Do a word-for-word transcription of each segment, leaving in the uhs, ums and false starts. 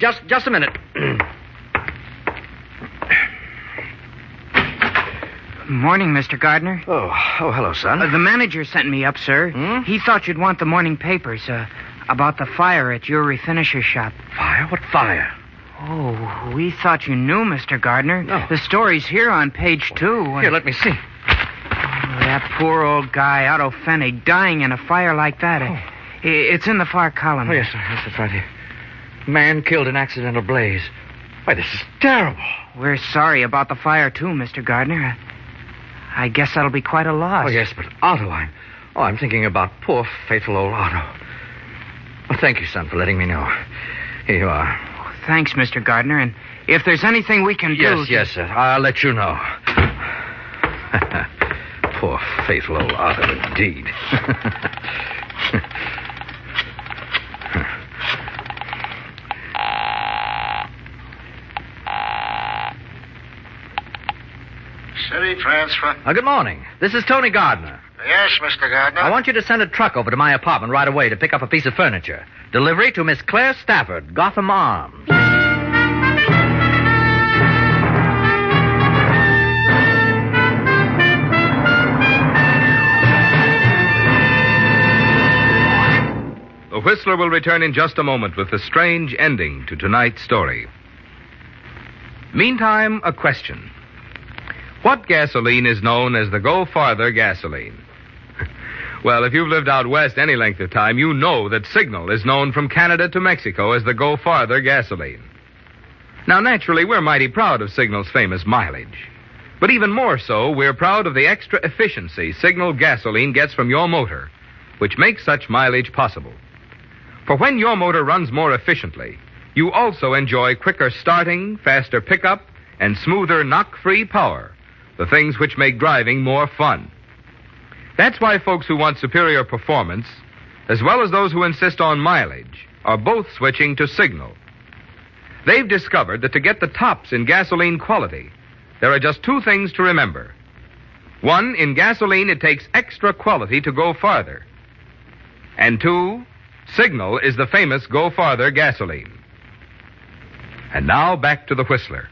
Just, just a minute. Morning, Mister Gardner. Oh, oh, hello, son. Uh, the manager sent me up, sir. Hmm? He thought you'd want the morning papers uh, about the fire at your refinisher shop. Fire? What fire? Oh, we thought you knew, Mister Gardner. No. The story's here on page two. Here, let me see. Oh, that poor old guy, Otto Fennig, dying in a fire like that. Oh. It- It's in the far column. Oh, yes, sir. Yes, that's right here. Man killed in accidental blaze. Why, this is terrible. We're sorry about the fire, too, Mister Gardner. I guess that'll be quite a loss. Oh, yes, but Otto, I'm... Oh, I'm thinking about poor, faithful old Otto. Well, thank you, son, for letting me know. Here you are. Thanks, Mister Gardner. And if there's anything we can do... Yes, yes, sir. I'll let you know. Poor, faithful old Otto, indeed. City transfer. Uh, good morning. This is Tony Gardner. Yes, Mister Gardner. I want you to send a truck over to my apartment right away to pick up a piece of furniture. Delivery to Miss Claire Stafford, Gotham Arms. The Whistler will return in just a moment with the strange ending to tonight's story. Meantime, a question. What gasoline is known as the Go Farther gasoline? Well, if you've lived out west any length of time, you know that Signal is known from Canada to Mexico as the Go Farther gasoline. Now, naturally, we're mighty proud of Signal's famous mileage. But even more so, we're proud of the extra efficiency Signal gasoline gets from your motor, which makes such mileage possible. For when your motor runs more efficiently, you also enjoy quicker starting, faster pickup, and smoother knock-free power, the things which make driving more fun. That's why folks who want superior performance, as well as those who insist on mileage, are both switching to Signal. They've discovered that to get the tops in gasoline quality, there are just two things to remember. One, in gasoline, it takes extra quality to go farther. And two, Signal is the famous Go Farther gasoline. And now back to the Whistler.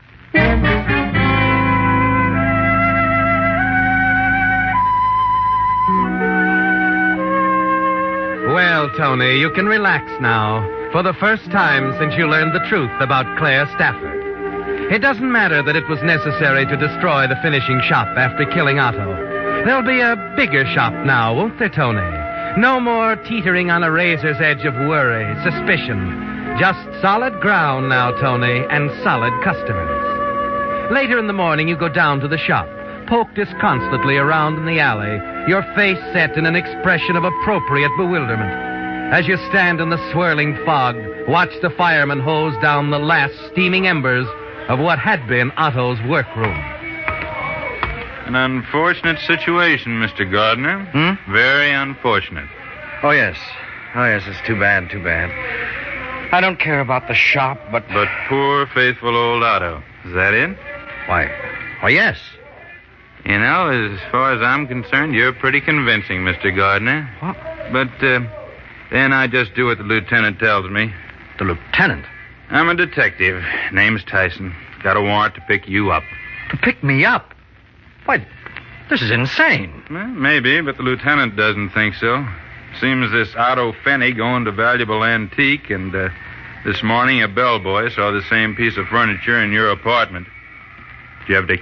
Well, Tony, you can relax now. For the first time since you learned the truth about Claire Stafford. It doesn't matter that it was necessary to destroy the finishing shop after killing Otto. There'll be a bigger shop now, won't there, Tony? No more teetering on a razor's edge of worry, suspicion. Just solid ground now, Tony, and solid customers. Later in the morning, you go down to the shop, poke disconsolately around in the alley, your face set in an expression of appropriate bewilderment. As you stand in the swirling fog, watch the fireman hose down the last steaming embers of what had been Otto's workroom. An unfortunate situation, Mister Gardner. Hmm? Very unfortunate. Oh, yes. Oh, yes, it's too bad, too bad. I don't care about the shop, but... But poor, faithful old Otto. Is that it? Why? Why, yes. You know, as far as I'm concerned, you're pretty convincing, Mister Gardner. What? But, uh, then I just do what the lieutenant tells me. The lieutenant? I'm a detective. Name's Tyson. Got a warrant to pick you up. To pick me up? Why, this is insane. Well, maybe, but the lieutenant doesn't think so. Seems this Otto Fennig owned a valuable antique, and uh, this morning a bellboy saw the same piece of furniture in your apartment. Did you have to